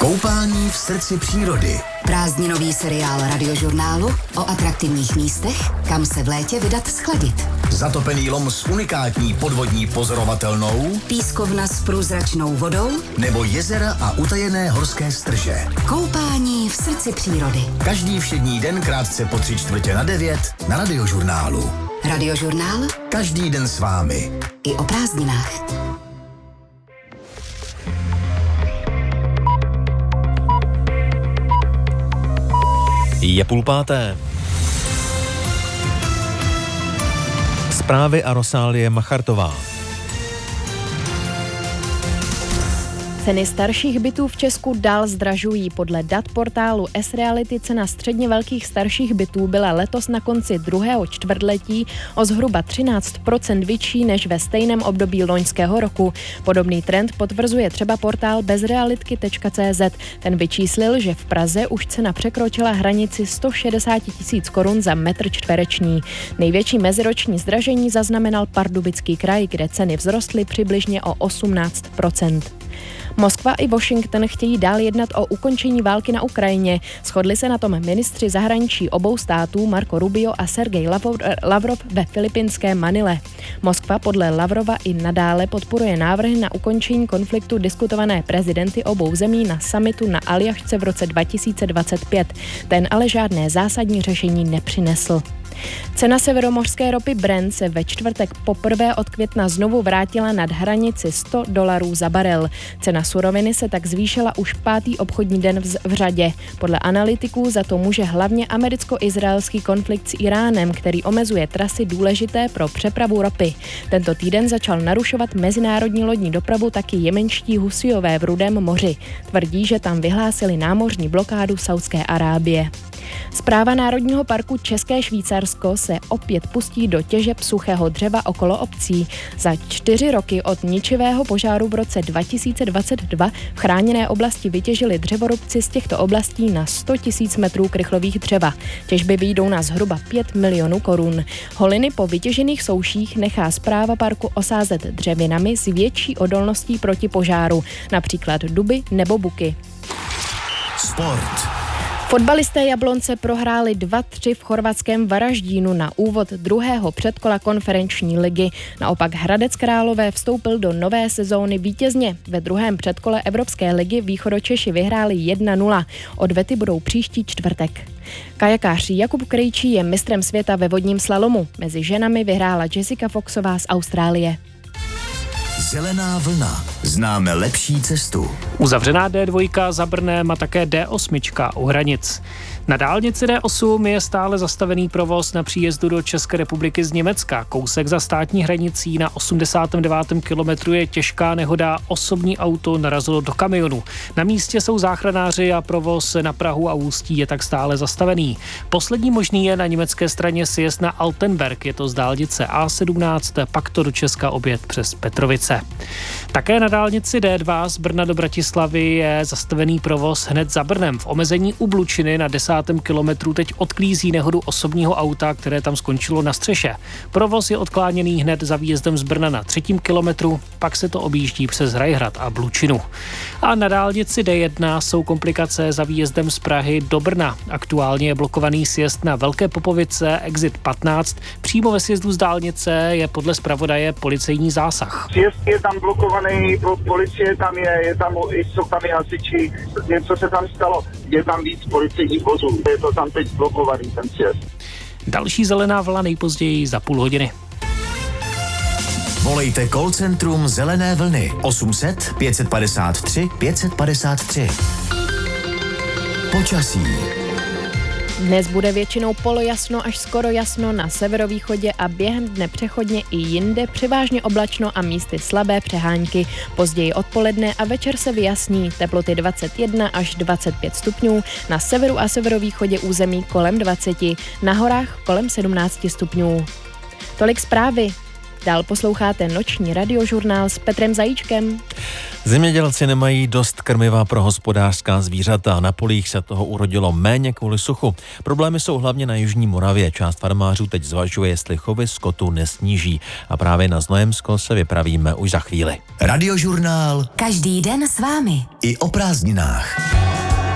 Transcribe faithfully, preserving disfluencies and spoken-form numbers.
Koupání v srdci přírody. Prázdninový seriál Radiožurnálu o atraktivních místech, kam se v létě vydat schladit. Zatopený lom s unikátní podvodní pozorovatelnou, Pískovna s průzračnou vodou nebo jezera a utajené horské strže. Koupání v srdci přírody. Každý všední den krátce po tři čtvrtě na devět na Radiožurnálu. Radiožurnál? Každý den s vámi. I o prázdninách. Je půl páté. Zprávy a Rosálie Machartová. Ceny starších bytů v Česku dál zdražují. Podle dat portálu S-Reality cena středně velkých starších bytů byla letos na konci druhého čtvrtletí o zhruba třináct procent vyšší než ve stejném období loňského roku. Podobný trend potvrzuje třeba portál bezrealitky tečka cé zet. Ten vyčíslil, že v Praze už cena překročila hranici sto šedesát tisíc korun za metr čtvereční. Největší meziroční zdražení zaznamenal Pardubický kraj, kde ceny vzrostly přibližně o osmnáct procent. Moskva i Washington chtějí dál jednat o ukončení války na Ukrajině. Shodli se na tom ministři zahraničí obou států Marco Rubio a Sergej Lavrov ve filipínské Manile. Moskva podle Lavrova i nadále podporuje návrhy na ukončení konfliktu diskutované prezidenty obou zemí na summitu na Aljašce v roce dva tisíce dvacet pět. Ten ale žádné zásadní řešení nepřinesl. Cena severomořské ropy Brent se ve čtvrtek poprvé od května znovu vrátila nad hranici sto dolarů za barel. Cena suroviny se tak zvýšila už pátý obchodní den v, v řadě. Podle analytiků za to může hlavně americko-izraelský konflikt s Iránem, který omezuje trasy důležité pro přepravu ropy. Tento týden začal narušovat mezinárodní lodní dopravu taky jemenští Husijové v Rudém moři. Tvrdí, že tam vyhlásili námořní blokádu Saudské Arábie. Správa Národního parku České Švýcarsko se opět pustí do těžeb suchého dřeva okolo obcí. Za čtyři roky od ničivého požáru v roce dva tisíce dvacet dva v chráněné oblasti vytěžili dřevorubci z těchto oblastí na sto tisíc metrů krychlových dřeva. Těžby vyjdou na zhruba pět milionů korun. Holiny po vytěžených souších nechá správa parku osázet dřevinami s větší odolností proti požáru, například duby nebo buky. Sport. Fotbalisté Jablonce prohráli dva tři v chorvatském Varaždínu na úvod druhého předkola konferenční ligy. Naopak Hradec Králové vstoupil do nové sezóny vítězně. Ve druhém předkole Evropské ligy Východočeši vyhráli jedna nula. Odvety budou příští čtvrtek. Kajakář Jakub Krejčí je mistrem světa ve vodním slalomu. Mezi ženami vyhrála Jessica Foxová z Austrálie. Zelená vlna. Známe lepší cestu. Uzavřená dé dva za Brnem a také dé osm u hranic. Na dálnici dé osm je stále zastavený provoz na příjezdu do České republiky z Německa. Kousek za státní hranicí na osmdesátém devátém kilometru je těžká nehoda, osobní auto narazilo do kamionu. Na místě jsou záchranáři a provoz na Prahu a Ústí je tak stále zastavený. Poslední možný je na německé straně sjezd na Altenberg, je to z dálnice á sedmnáct, pak to do Česka obět přes Petrovice. Také na dálnici dé dva z Brna do Bratislavy je zastavený provoz hned za Brnem. V omezení u Blučiny na desátém kilometru teď odklízí nehodu osobního auta, které tam skončilo na střeše. Provoz je odkláněný hned za výjezdem z Brna na třetím kilometru, pak se to objíždí přes Hrajhrad a Blučinu. A na dálnici dé jedna jsou komplikace za výjezdem z Prahy do Brna. Aktuálně je blokovaný sjezd na Velké Popovice, exit patnáct. Přímo ve sjezdu z dálnice je podle zpravodaje policejní zásah. Sjezd je tam blokovaný, policie tam je, je tam, jsou tam i hasiči, něco se tam stalo, je tam víc policejních vozů, je to tam teď blokovaný ten sjezd. Další zelená vlna nejpozději za půl hodiny. Volejte call centrum Zelené vlny osm set pět padesát tři pět padesát tři. Počasí. Dnes bude většinou polojasno až skoro jasno na severovýchodě a během dne přechodně i jinde, převážně oblačno a místy slabé přehánky. Později odpoledne a večer se vyjasní, teploty dvacet jedna až dvacet pět stupňů, na severu a severovýchodě území kolem dvacet, na horách kolem sedmnáct stupňů. Tolik zprávy. Dál posloucháte noční radiožurnál s Petrem Zajíčkem. Zemědělci nemají dost krmiva pro hospodářská zvířata. Na polích se toho urodilo méně kvůli suchu. Problémy jsou hlavně na jižní Moravě. Část farmářů teď zvažuje, jestli chovy skotu nesníží. A právě na Znojemsko se vypravíme už za chvíli. Radiožurnál Každý den s vámi. i o prázdninách.